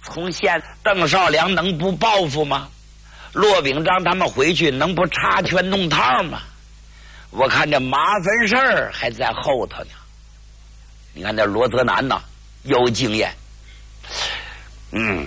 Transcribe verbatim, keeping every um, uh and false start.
从现邓少良能不报复吗？骆秉章他们回去能不插拳弄套吗？我看这麻烦事儿还在后头呢。你看这罗泽南呐，有经验，嗯。